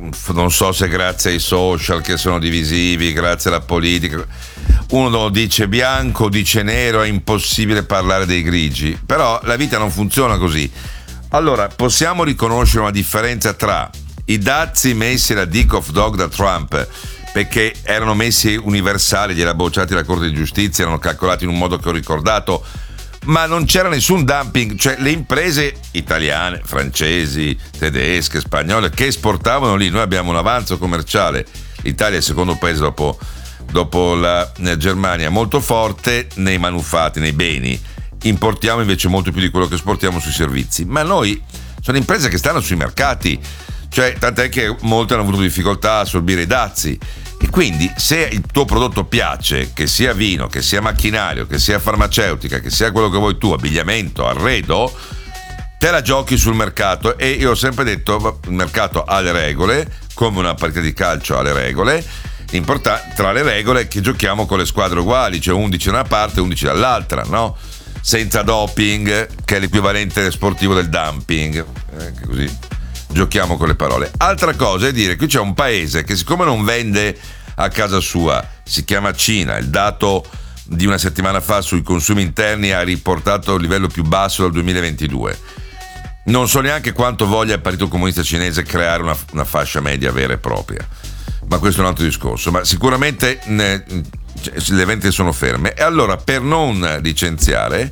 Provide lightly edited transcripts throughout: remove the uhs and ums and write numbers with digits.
non so se grazie ai social che sono divisivi, grazie alla politica, uno dice bianco, dice nero, è impossibile parlare dei grigi, però la vita non funziona così. Allora, possiamo riconoscere una differenza tra i dazi messi alla Dick of Dog da Trump, perché erano messi universali, gliela bocciati la Corte di Giustizia, erano calcolati in un modo che ho ricordato, ma non c'era nessun dumping, cioè le imprese italiane, francesi, tedesche, spagnole che esportavano lì, noi abbiamo un avanzo commerciale, l'Italia è il secondo paese dopo la Germania molto forte nei manufatti, nei beni, importiamo invece molto più di quello che esportiamo sui servizi, ma noi sono imprese che stanno sui mercati, cioè tant'è che molte hanno avuto difficoltà a assorbire i dazi. E quindi se il tuo prodotto piace, che sia vino, che sia macchinario, che sia farmaceutica, che sia quello che vuoi tu, abbigliamento, arredo, te la giochi sul mercato. E io ho sempre detto, il mercato ha le regole, come una partita di calcio ha le regole, tra le regole che giochiamo con le squadre uguali, cioè 11 da una parte e 11 dall'altra, no? Senza doping, che è l'equivalente sportivo del dumping, così giochiamo con le parole. Altra cosa è dire che c'è un paese che, siccome non vende a casa sua, si chiama Cina, il dato di una settimana fa sui consumi interni ha riportato il livello più basso dal 2022. Non so neanche quanto voglia il Partito Comunista Cinese creare una fascia media vera e propria, ma questo è un altro discorso. Ma sicuramente le vendite sono ferme, e allora, per non licenziare,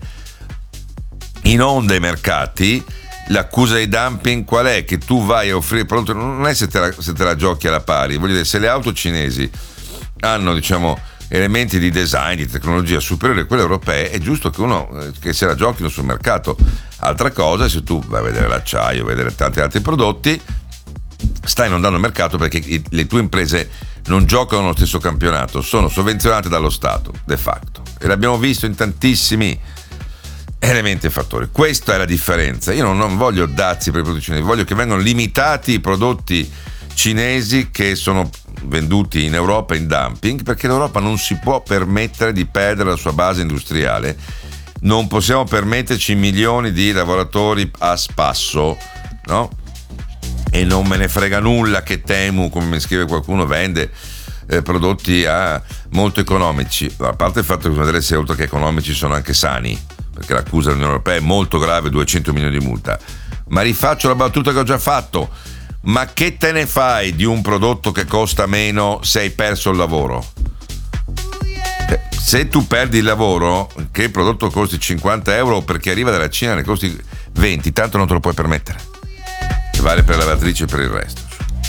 in onda ai mercati, l'accusa di dumping qual è? Che tu vai a offrire prodotto, non è se te la giochi alla pari, voglio dire, se le auto cinesi hanno, diciamo, elementi di design, di tecnologia superiori a quelle europee, è giusto che uno che se la giochino sul mercato. Altra cosa è se tu vai a vedere l'acciaio, a vedere tanti altri prodotti, stai inondando il mercato perché le tue imprese non giocano nello stesso campionato, sono sovvenzionate dallo Stato de facto, e l'abbiamo visto in tantissimi elementi e fattori. Questa è la differenza. Io non voglio dazi per i prodotti cinesi, voglio che vengano limitati i prodotti cinesi che sono venduti in Europa in dumping, perché l'Europa non si può permettere di perdere la sua base industriale, non possiamo permetterci milioni di lavoratori a spasso, no? E non me ne frega nulla che Temu, come mi scrive qualcuno, vende prodotti molto economici, a parte il fatto che bisogna vedere se oltre che economici sono anche sani, perché l'accusa dell'Unione Europea è molto grave, 200 milioni di multa. Ma rifaccio la battuta che ho già fatto: ma che te ne fai di un prodotto che costa meno se hai perso il lavoro? Se tu perdi il lavoro, che il prodotto costi 50 euro perché arriva dalla Cina ne costi 20, tanto non te lo puoi permettere. E vale per la lavatrice e per il resto.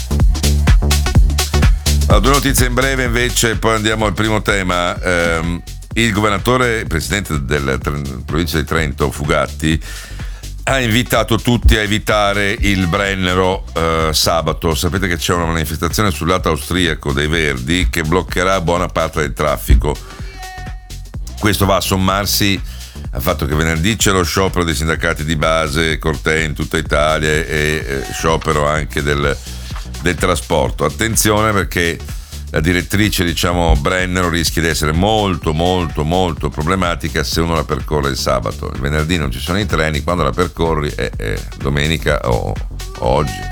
Allora, due notizie in breve invece, poi andiamo al primo tema. Il governatore, il presidente della provincia di Trento, Fugatti, ha invitato tutti a evitare il Brennero sabato. Sapete che c'è una manifestazione sul lato austriaco dei Verdi che bloccherà buona parte del traffico. Questo va a sommarsi al fatto che venerdì c'è lo sciopero dei sindacati di base, Cortei in tutta Italia, e sciopero anche del trasporto. Attenzione, perché la direttrice, diciamo, Brennero rischia di essere molto molto molto problematica se uno la percorre il sabato. Il venerdì non ci sono i treni, quando la percorri è domenica o oggi.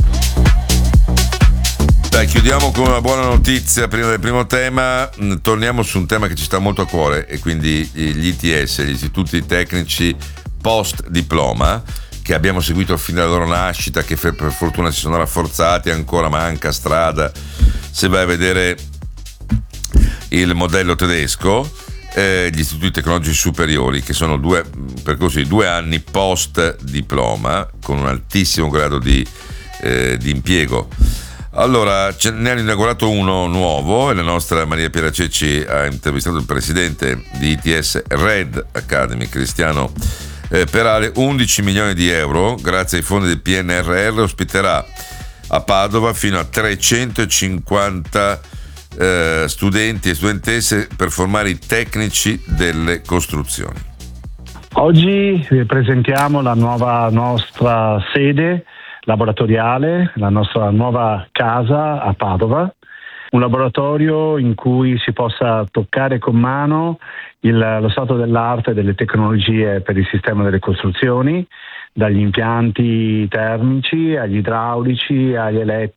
Dai, chiudiamo con una buona notizia prima del primo tema. Torniamo su un tema che ci sta molto a cuore, e quindi gli ITS, gli istituti tecnici post diploma, che abbiamo seguito fin dalla loro nascita, che per fortuna si sono rafforzati, ancora manca strada se vai a vedere il modello tedesco. Gli istituti tecnologici superiori, che sono due percorsi di 2 anni post diploma con un altissimo grado di impiego. Allora, ne hanno inaugurato uno nuovo, e la nostra Maria Piera Cecci ha intervistato il presidente di ITS Red Academy, Cristiano Perale. 11 milioni di euro, grazie ai fondi del PNRR, ospiterà a Padova fino a 350 studenti e studentesse per formare i tecnici delle costruzioni. Oggi presentiamo la nostra sede laboratoriale, la nostra nuova casa a Padova, un laboratorio in cui si possa toccare con mano lo stato dell'arte delle tecnologie per il sistema delle costruzioni, dagli impianti termici agli idraulici, agli